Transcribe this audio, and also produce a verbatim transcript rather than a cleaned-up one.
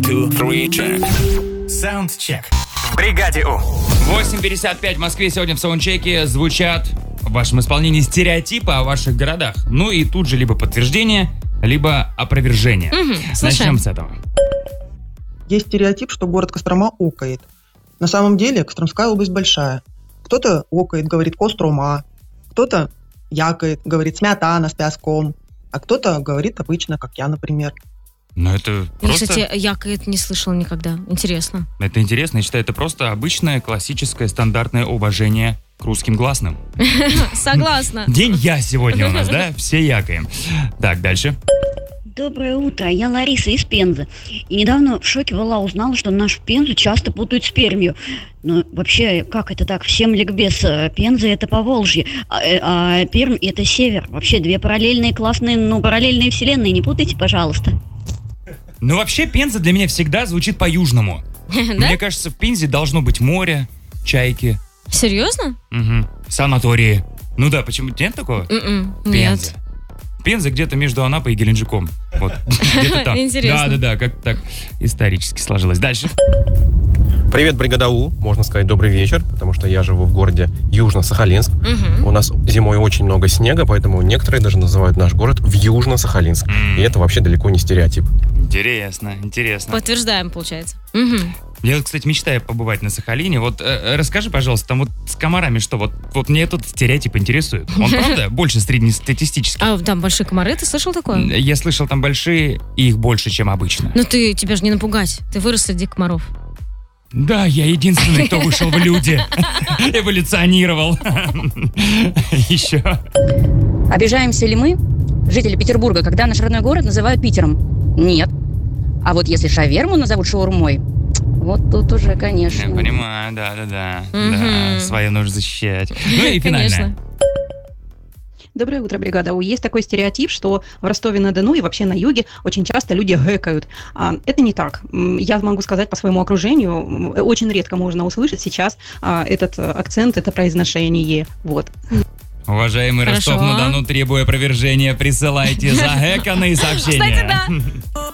two, three, check. Soundcheck. В бригаде У. восемь пятьдесят пять в Москве. Сегодня в саундчеке звучат в вашем исполнении стереотипы о ваших городах. Ну и тут же либо подтверждение, либо опровержение. Угу, Начнем с этого. Есть стереотип, что город Кострома окает. На самом деле Костромская область большая. Кто-то окает, говорит Кострома, кто-то якает, говорит сметана с пяском, а кто-то говорит обычно, как я, например. Ну это Я, просто... кстати, якает не слышала никогда. Интересно. Это интересно. Я считаю, это просто обычное классическое стандартное уважение к русским гласным. Согласна. День я сегодня у нас, да? Все якаем. Так, дальше. Доброе утро, я Лариса из Пензы. И недавно в шоке была, узнала, что нашу Пензу часто путают с Пермью. Но вообще, как это так? Всем ликбез. Пенза — это Поволжье, а, а Пермь — это север. Вообще две параллельные классные, ну, параллельные вселенные. Не путайте, пожалуйста. Ну вообще Пенза для меня всегда звучит по-южному. Мне кажется, в Пензе должно быть море, чайки. Серьезно? Угу. Санатории. Ну да, почему? Нет такого? М-м, Пенза. нет. Пенза где-то между Анапой и Геленджиком. Вот, где-то там. Интересно. Да-да-да, как так исторически сложилось. Дальше. Привет, бригада У. Можно сказать добрый вечер, потому что я живу в городе Южно-Сахалинск. Угу. У нас зимой очень много снега, поэтому некоторые даже называют наш город в Южно-Сахалинск. Mm. И это вообще далеко не стереотип. Интересно, интересно. Подтверждаем, получается. Угу. Я, кстати, мечтаю побывать на Сахалине. Вот э, расскажи, пожалуйста, там вот с комарами что? Вот, вот мне этот стереотип интересует. Он, правда, больше среднестатистический? А там большие комары, ты слышал такое? Я слышал, там большие, и их больше, чем обычно. Ну ты, тебя же не напугать. Ты вырос среди комаров. Да, я единственный, кто вышел в люди. Эволюционировал. Еще. Обижаемся ли мы, жители Петербурга, когда наш родной город называют Питером? Нет. А вот если шаверму назовут шаурмой, вот тут уже, конечно. Я понимаю, да-да-да. Мгм. Да, свое нужно защищать. Ну и финальное. Конечно. Доброе утро, бригада У. Есть такой стереотип, что в Ростове-на-Дону и вообще на юге очень часто люди гэкают. А, это не так. М, Я могу сказать по своему окружению, м, очень редко можно услышать сейчас а, этот а, акцент, это произношение. Вот. Уважаемый Хорошо. Ростов-на-Дону, требуя опровержения, присылайте загэканные сообщения. Кстати, да.